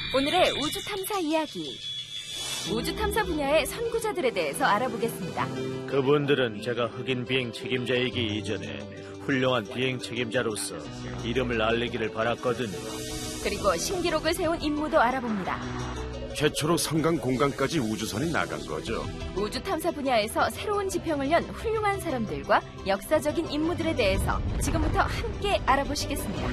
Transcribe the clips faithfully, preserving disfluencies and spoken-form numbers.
오늘의 우주 탐사 이야기. 우주 탐사 분야의 선구자들에 대해서 알아보겠습니다. 그분들은 제가 흑인 비행 책임자이기 이전에 훌륭한 비행 책임자로서 이름을 알리기를 바랐거든요. 그리고 신기록을 세운 임무도 알아봅니다. 최초로 성강 공간까지 우주선이 나간 거죠. 우주 탐사 분야에서 새로운 지평을 연 훌륭한 사람들과 역사적인 인물들에 대해서 지금부터 함께 알아보시겠습니다.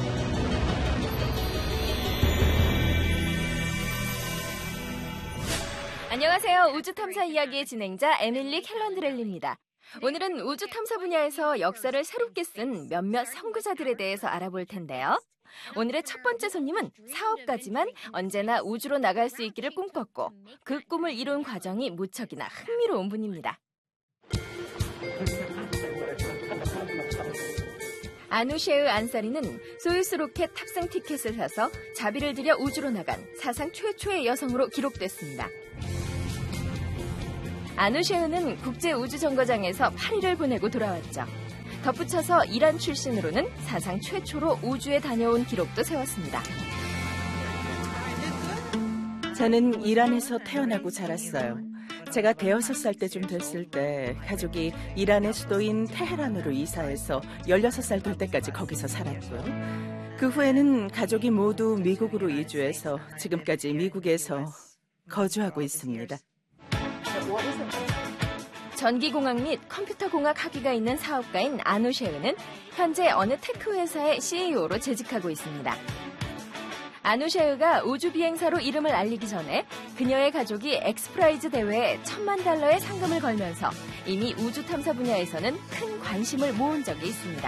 안녕하세요. 우주 탐사 이야기의 진행자 에밀리 캘런드렐입니다. 오늘은 우주 탐사 분야에서 역사를 새롭게 쓴 몇몇 선구자들에 대해서 알아볼 텐데요. 오늘의 첫 번째 손님은 사업가지만 언제나 우주로 나갈 수 있기를 꿈꿨고 그 꿈을 이룬 과정이 무척이나 흥미로운 분입니다. 아누셰흐 안사리는 소유스 로켓 탑승 티켓을 사서 자비를 들여 우주로 나간 사상 최초의 여성으로 기록됐습니다. 아누셰흐는 국제우주정거장에서 팔 일을 보내고 돌아왔죠. 덧붙여서 이란 출신으로는 사상 최초로 우주에 다녀온 기록도 세웠습니다. 저는 이란에서 태어나고 자랐어요. 제가 대여섯 살 때쯤 됐을 때 가족이 이란의 수도인 테헤란으로 이사해서 열여섯 살 될 때까지 거기서 살았고요. 그 후에는 가족이 모두 미국으로 이주해서 지금까지 미국에서 거주하고 있습니다. 전기공학 및 컴퓨터공학 학위가 있는 사업가인 아누셰흐는 현재 어느 테크 회사의 씨이오로 재직하고 있습니다. 아누셰흐가 우주비행사로 이름을 알리기 전에 그녀의 가족이 엑스프라이즈 대회에 천만 달러의 상금을 걸면서 이미 우주 탐사 분야에서는 큰 관심을 모은 적이 있습니다.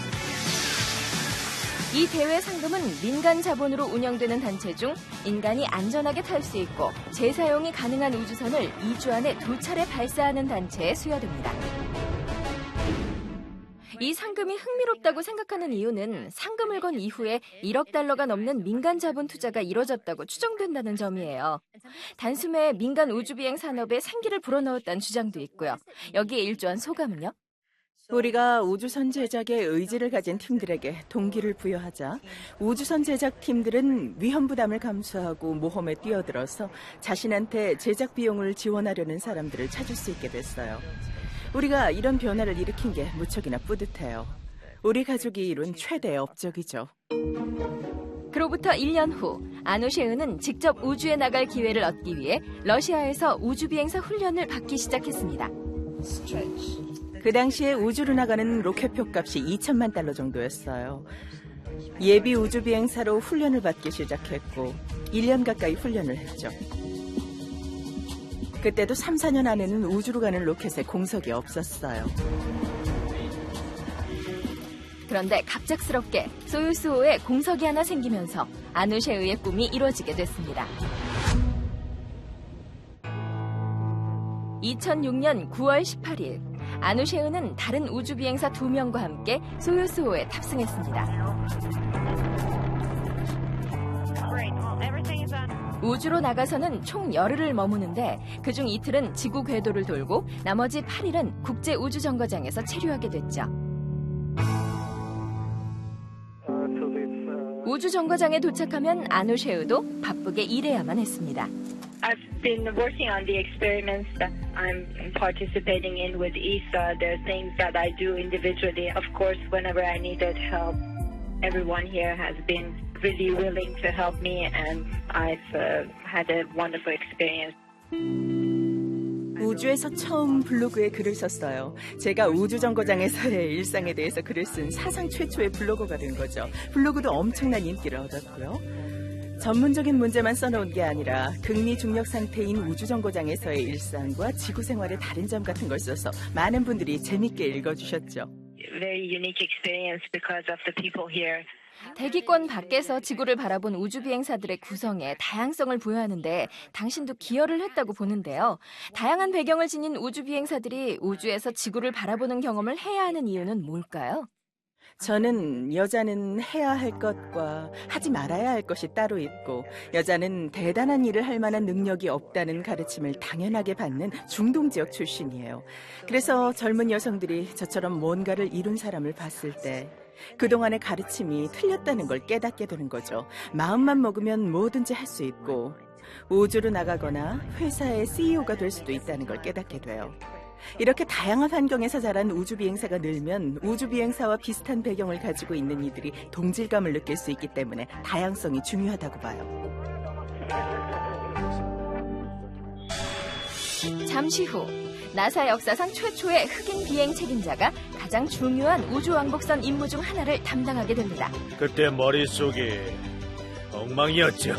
이 대회 상금은 민간 자본으로 운영되는 단체 중 인간이 안전하게 탈 수 있고 재사용이 가능한 우주선을 이 주 안에 두 차례 발사하는 단체에 수여됩니다. 이 상금이 흥미롭다고 생각하는 이유는 상금을 건 이후에 일억 달러가 넘는 민간 자본 투자가 이뤄졌다고 추정된다는 점이에요. 단숨에 민간 우주비행 산업에 생기를 불어넣었다는 주장도 있고요. 여기에 일조한 소감은요? 우리가 우주선 제작에 의지를 가진 팀들에게 동기를 부여하자 우주선 제작 팀들은 위험 부담을 감수하고 모험에 뛰어들어서 자신한테 제작 비용을 지원하려는 사람들을 찾을 수 있게 됐어요. 우리가 이런 변화를 일으킨 게 무척이나 뿌듯해요. 우리 가족이 이룬 최대의 업적이죠. 그로부터 일 년 후 아누셰흐는 직접 우주에 나갈 기회를 얻기 위해 러시아에서 우주비행사 훈련을 받기 시작했습니다. 그 당시에 우주로 나가는 로켓표 값이 이천만 달러 정도였어요. 예비 우주비행사로 훈련을 받기 시작했고 일 년 가까이 훈련을 했죠. 그때도 삼, 사 년 안에는 우주로 가는 로켓에 공석이 없었어요. 그런데 갑작스럽게 소유스호에 공석이 하나 생기면서 아누셰흐의 꿈이 이루어지게 됐습니다. 이천육 년 구월 십팔일 아누셰흐는 다른 우주비행사 두 명과 함께 소유스호에 탑승했습니다. 우주로 나가서는 총 열흘을 머무는데 그중 이틀은 지구 궤도를 돌고 나머지 팔 일은 국제우주정거장에서 체류하게 됐죠. 우주정거장에 도착하면 아누셰흐도 바쁘게 일해야만 했습니다. I've been working on the experiments that I'm participating in with E S A. There are things that I do individually. Of course, whenever I needed help, everyone here has been really willing to help me, and I've uh, had a wonderful experience. 우주에서 처음 블로그에 글을 썼어요. 제가 우주정거장에서의 일상에 대해서 글을 쓴 사상 최초의 블로거가 된 거죠. 블로그도 엄청난 인기를 얻었고요. 전문적인 문제만 써놓은 게 아니라 극미 중력 상태인 우주정거장에서의 일상과 지구 생활의 다른 점 같은 걸 써서 많은 분들이 재밌게 읽어주셨죠. Very unique experience because of the people here. 대기권 밖에서 지구를 바라본 우주비행사들의 구성에 다양성을 부여하는데 당신도 기여를 했다고 보는데요. 다양한 배경을 지닌 우주비행사들이 우주에서 지구를 바라보는 경험을 해야 하는 이유는 뭘까요? 저는 여자는 해야 할 것과 하지 말아야 할 것이 따로 있고 여자는 대단한 일을 할 만한 능력이 없다는 가르침을 당연하게 받는 중동 지역 출신이에요. 그래서 젊은 여성들이 저처럼 뭔가를 이룬 사람을 봤을 때 그동안의 가르침이 틀렸다는 걸 깨닫게 되는 거죠. 마음만 먹으면 뭐든지 할 수 있고 우주로 나가거나 회사의 씨이오가 될 수도 있다는 걸 깨닫게 돼요. 이렇게 다양한 환경에서 자란 우주비행사가 늘면 우주비행사와 비슷한 배경을 가지고 있는 이들이 동질감을 느낄 수 있기 때문에 다양성이 중요하다고 봐요. 잠시 후 나사 역사상 최초의 흑인 비행 책임자가 가장 중요한 우주왕복선 임무 중 하나를 담당하게 됩니다. 그때 머릿속이 엉망이었죠.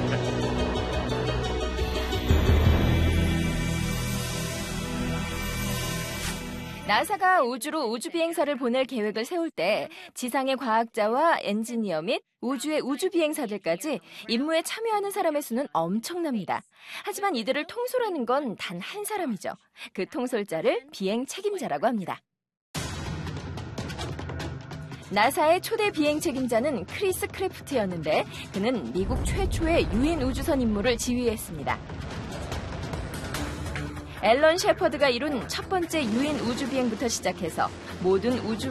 나사가 우주로 우주비행사를 보낼 계획을 세울 때 지상의 과학자와 엔지니어 및 우주의 우주비행사들까지 임무에 참여하는 사람의 수는 엄청납니다. 하지만 이들을 통솔하는 건 단 한 사람이죠. 그 통솔자를 비행 책임자라고 합니다. 나사의 초대 비행 책임자는 크리스 크래프트였는데 그는 미국 최초의 유인 우주선 임무를 지휘했습니다. 앨런 셰퍼드가 이룬 첫 번째 유인 우주비행부터 시작해서 모든 우주